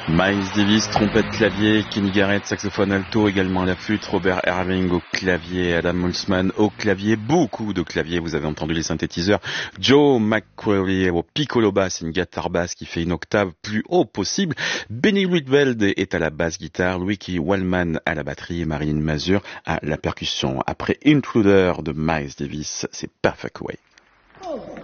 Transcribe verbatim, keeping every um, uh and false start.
Miles Davis, trompette, clavier, Kenny Garrett, saxophone alto, également à la flûte, Robert Irving au clavier, Adam Holzman au clavier, beaucoup de claviers, vous avez entendu les synthétiseurs, Joe McCreary au piccolo basse, une guitare basse qui fait une octave plus haut possible, Benny Whitfield est à la basse guitare, Ricky Wallman à la batterie et Marine Mazur à la percussion. Après Intruder de Miles Davis, c'est Perfect Way.